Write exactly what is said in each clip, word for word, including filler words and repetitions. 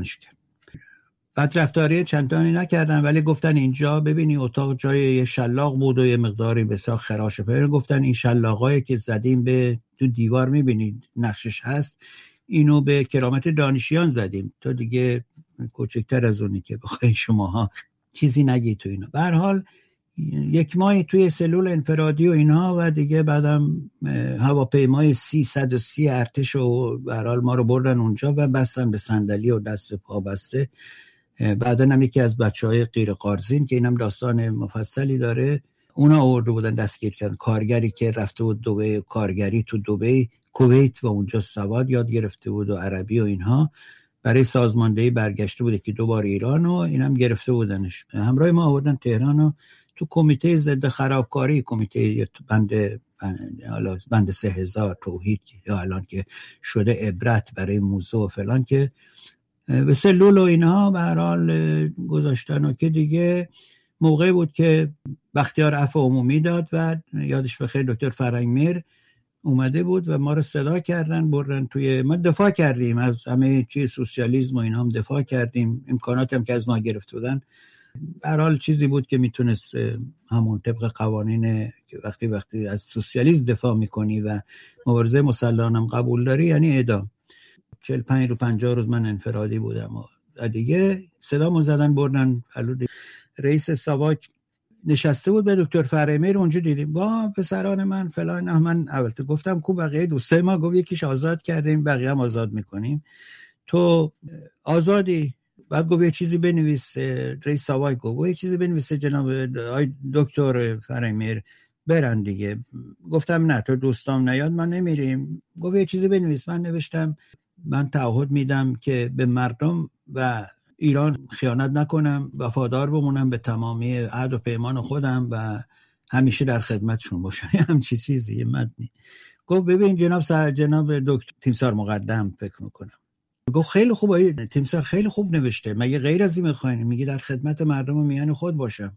بعد رفتاری چندانی نکردن، ولی گفتن اینجا ببینی اتاق جای یه شلاق بود و یه مقداری بسیار خراش پیدا. گفتن این شلاقایی که زدیم به تو دیوار میبینید نقشش هست، اینو به کرامت دانشیان زدیم، تو دیگه کوچکتر از اونی که بخوای شماها چیزی نگی تو اینا. به هر حال یک ماهی توی سلول انفرادی و اینها و دیگه بعدم هواپیمای سیصد و سی ارتش و به هر حال ما رو بردن اونجا و بستن به صندلی و دست پا بسته. بعدا هم یکی از بچهای غیر قارزین که اینم داستان مفصلی داره، اونا آورده بودن دستگیر کردن، کارگری که رفته بود دبی، کارگری تو دبی، کویت و اونجا سواد یاد گرفته بود و عربی و اینها، برای سازماندهی برگشته بود که دوباره ایران و اینم گرفته بودنش. همراه ما آوردن تهران و تو کمیته ضد خرابکاری، کمیته بند بند, بند سه هزار توحید یا الان که شده عبرت برای موزه و فلان، که به سلول و اینها به هر حال گذاشتن و که دیگه موقعی بود که بختیار عفو عمومی داد و یادش بخیر دکتر فرنگمیر اومده بود و ما رو صدا کردن بردن توی، ما دفاع کردیم از همه چیز سوسیالیسم و اینا هم دفاع کردیم، امکانات هم که از ما گرفته بودن. به هر حال چیزی بود که میتونست همون طبق قوانین که وقتی وقتی از سوسیالیسم دفاع میکنی و مبارزه مسلحانه هم قبول داری یعنی اعدام. چهل و پنج رو پنجاه روز من انفرادی بودم و دیگه صدامو زدن بردن. رئیس ساواک نشسته بود به دکتر فرنگمیر، اونجا دیدیم با پسران من فلان. من اول تو گفتم کو بقیه دوستای ما؟ گفت یکیش آزاد کردیم بقیه هم آزاد میکنیم، تو آزادی. بعد گفت یه چیزی بنویس. رئیس ساواک گفت یه چیزی بنویس جناب دکتر فرنگمیر برن دیگه. گفتم نه تو دوستام نیاد من نمیریم. گفت یه چیزی بنویس. من نوشتم من تعهد میدم که به مردم و ایران خیانت نکنم، وفادار بمونم به تمامی عهد و پیمان خودم و همیشه در خدمتشون باشم. همچی چیزی یه متنی. گفت ببین جناب سر جناب دکتر تیمسار مقدم فکر میکنم. گفت خیلی خوبه تیمسار، خیلی خوب نوشته، مگه غیر از این میخواین؟ میگه در خدمت مردم و میان خود باشم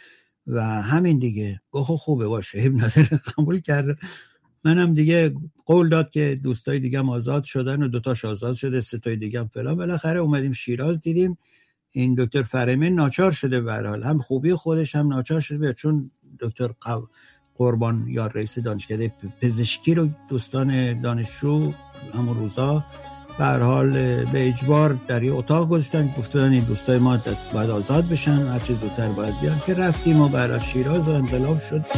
و همین دیگه. گفت خوبه باشه، ابن نداره، قبول کرد. منم دیگه قول داد که دوستای دیگه هم آزاد شدن و دوتاش آزاد شده، سه تای دیگه هم فلان. بالاخره اومدیم شیراز دیدیم این دکتر فرنگمیر ناچار شده به هر حال، هم خوبی خودش هم ناچار شده، چون دکتر قربان یا رئیس دانشکده پزشکی رو دوستان دانشجو همون روزا به هر حال به اجبار در یه اتاق گذاشتن، گفتن این دوستای ما باید آزاد بشن، هر چه زودتر باید بیان، که رفتیم و برای شیراز و انقلاب شد.